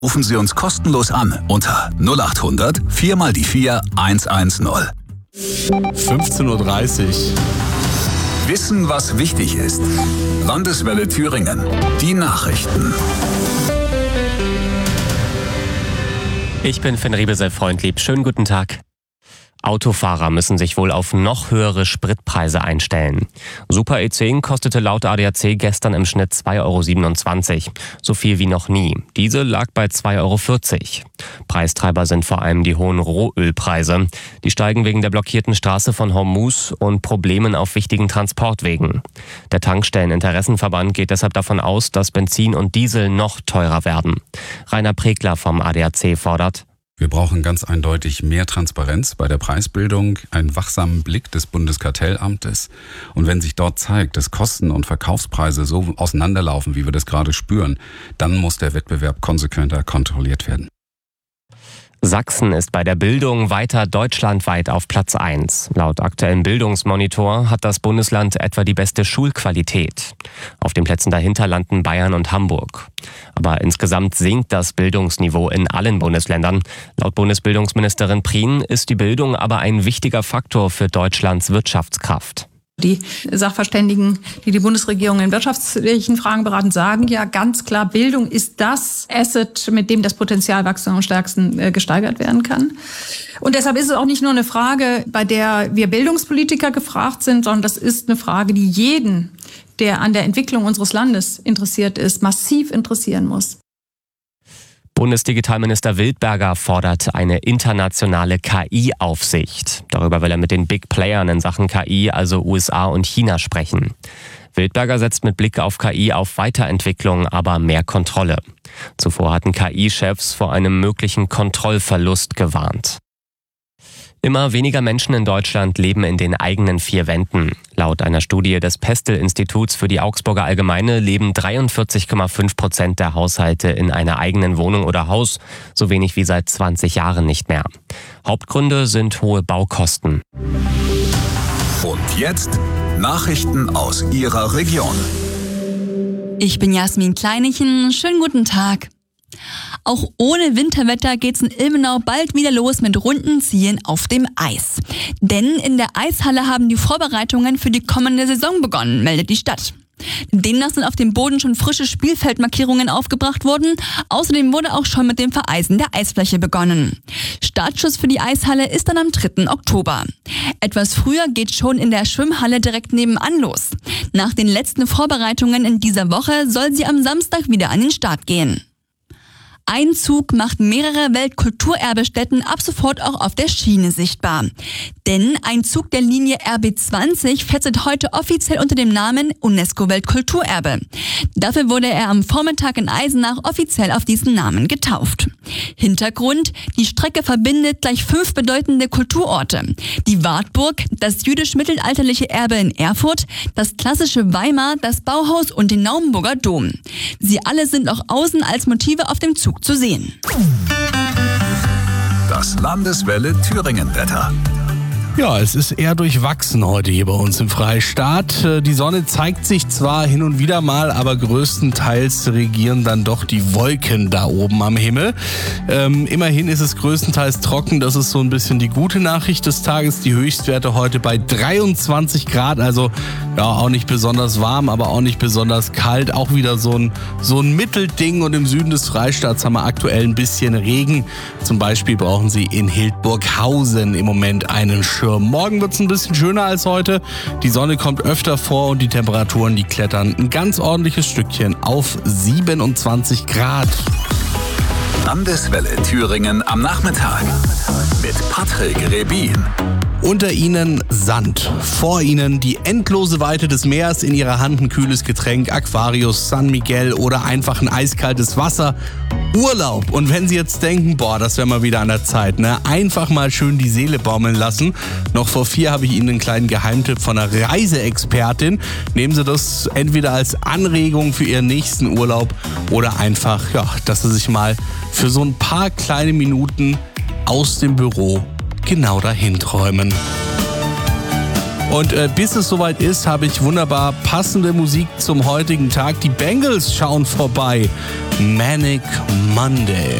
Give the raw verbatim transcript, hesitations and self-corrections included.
Rufen Sie uns kostenlos an unter null acht hundert vier mal die vier hundertzehn. fünfzehn Uhr dreißig. Wissen, was wichtig ist. Landeswelle Thüringen. Die Nachrichten. Ich bin Finn Riebesel-Freundlieb. Schönen guten Tag. Autofahrer müssen sich wohl auf noch höhere Spritpreise einstellen. Super E zehn kostete laut A D A C gestern im Schnitt zwei Euro siebenundzwanzig. So viel wie noch nie. Diese lag bei zwei Euro vierzig. Preistreiber sind vor allem die hohen Rohölpreise. Die steigen wegen der blockierten Straße von Hormuz und Problemen auf wichtigen Transportwegen. Der Tankstelleninteressenverband geht deshalb davon aus, dass Benzin und Diesel noch teurer werden. Rainer Pregler vom A D A C fordert: Wir brauchen ganz eindeutig mehr Transparenz bei der Preisbildung, einen wachsamen Blick des Bundeskartellamtes. Und wenn sich dort zeigt, dass Kosten und Verkaufspreise so auseinanderlaufen, wie wir das gerade spüren, dann muss der Wettbewerb konsequenter kontrolliert werden. Sachsen ist bei der Bildung weiter deutschlandweit auf Platz eins. Laut aktuellem Bildungsmonitor hat das Bundesland etwa die beste Schulqualität. Auf den Plätzen dahinter landen Bayern und Hamburg. Aber insgesamt sinkt das Bildungsniveau in allen Bundesländern. Laut Bundesbildungsministerin Prien ist die Bildung aber ein wichtiger Faktor für Deutschlands Wirtschaftskraft. Die Sachverständigen, die die Bundesregierung in wirtschaftlichen Fragen beraten, sagen ja ganz klar, Bildung ist das Asset, mit dem das Potenzialwachstum am stärksten äh, gesteigert werden kann. Und deshalb ist es auch nicht nur eine Frage, bei der wir Bildungspolitiker gefragt sind, sondern das ist eine Frage, die jeden, der an der Entwicklung unseres Landes interessiert ist, massiv interessieren muss. Bundesdigitalminister Wildberger fordert eine internationale K I-Aufsicht. Darüber will er mit den Big Playern in Sachen K I, also U S A und China, sprechen. Wildberger setzt mit Blick auf K I auf Weiterentwicklung, aber mehr Kontrolle. Zuvor hatten K I-Chefs vor einem möglichen Kontrollverlust gewarnt. Immer weniger Menschen in Deutschland leben in den eigenen vier Wänden. Laut einer Studie des Pestel-Instituts für die Augsburger Allgemeine leben dreiundvierzig Komma fünf Prozent der Haushalte in einer eigenen Wohnung oder Haus, so wenig wie seit zwanzig Jahren nicht mehr. Hauptgründe sind hohe Baukosten. Und jetzt Nachrichten aus Ihrer Region. Ich bin Jasmin Kleinichen. Schönen guten Tag. Auch ohne Winterwetter geht's in Ilmenau bald wieder los mit Rundenziehen auf dem Eis. Denn in der Eishalle haben die Vorbereitungen für die kommende Saison begonnen, meldet die Stadt. Demnach sind auf dem Boden schon frische Spielfeldmarkierungen aufgebracht worden. Außerdem wurde auch schon mit dem Vereisen der Eisfläche begonnen. Startschuss für die Eishalle ist dann am dritten Oktober. Etwas früher geht schon in der Schwimmhalle direkt nebenan los. Nach den letzten Vorbereitungen in dieser Woche soll sie am Samstag wieder an den Start gehen. Ein Zug macht mehrere Weltkulturerbestätten ab sofort auch auf der Schiene sichtbar. Denn ein Zug der Linie R B zwanzig fährt seit heute offiziell unter dem Namen UNESCO-Weltkulturerbe. Dafür wurde er am Vormittag in Eisenach offiziell auf diesen Namen getauft. Hintergrund: Die Strecke verbindet gleich fünf bedeutende Kulturorte. Die Wartburg, das jüdisch-mittelalterliche Erbe in Erfurt, das klassische Weimar, das Bauhaus und den Naumburger Dom. Sie alle sind auch außen als Motive auf dem Zug zu sehen. Das Landeswelle Thüringen-Wetter. Ja, es ist eher durchwachsen heute hier bei uns im Freistaat. Die Sonne zeigt sich zwar hin und wieder mal, aber größtenteils regieren dann doch die Wolken da oben am Himmel. Ähm, immerhin ist es größtenteils trocken, das ist so ein bisschen die gute Nachricht des Tages. Die Höchstwerte heute bei dreiundzwanzig Grad, also ja auch nicht besonders warm, aber auch nicht besonders kalt. Auch wieder so ein, so ein Mittelding, und im Süden des Freistaats haben wir aktuell ein bisschen Regen. Zum Beispiel brauchen Sie in Hildburghausen im Moment einen Schirm. Morgen wird es ein bisschen schöner als heute. Die Sonne kommt öfter vor und die Temperaturen, die klettern ein ganz ordentliches Stückchen auf siebenundzwanzig Grad. Landeswelle Thüringen am Nachmittag mit Patrick Rebin. Unter ihnen Sand, vor ihnen die endlose Weite des Meeres, in ihrer Hand ein kühles Getränk, Aquarius, San Miguel oder einfach ein eiskaltes Wasser. Urlaub. Und wenn Sie jetzt denken, boah, das wäre mal wieder an der Zeit, ne? Einfach mal schön die Seele baumeln lassen. Noch vor vier habe ich Ihnen einen kleinen Geheimtipp von einer Reiseexpertin. Nehmen Sie das entweder als Anregung für Ihren nächsten Urlaub oder einfach, ja, dass Sie sich mal für so ein paar kleine Minuten aus dem Büro genau dahin träumen. Und äh, bis es soweit ist, habe ich wunderbar passende Musik zum heutigen Tag. Die Bengals schauen vorbei. Manic Monday.